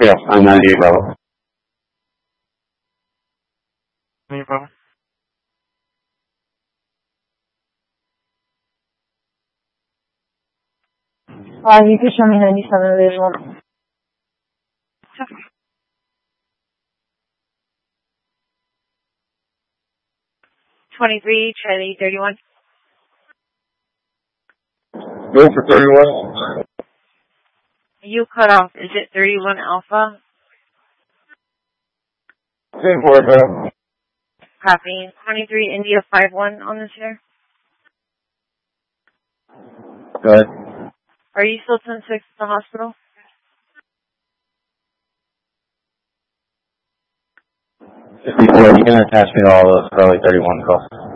Yes, I'm 98 Bravo. Any problem? You can show me 97 visual. 23, Charlie 31. Go for 31. You cut off. Is it 31 Alpha? 10-4, Copy. 23 India 51 on this here. Good. Are you still 10-6 at the hospital? You're going to attach me to all those early 31 calls.